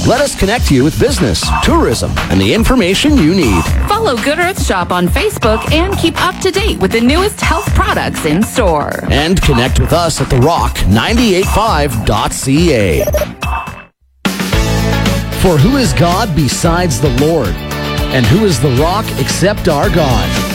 Let us connect you with business, tourism, and the information you need. Follow Good Earth Shop on Facebook and keep up to date with the newest health products in store. And connect with us at therock985.ca. For who is God besides the Lord? And who is the rock except our God?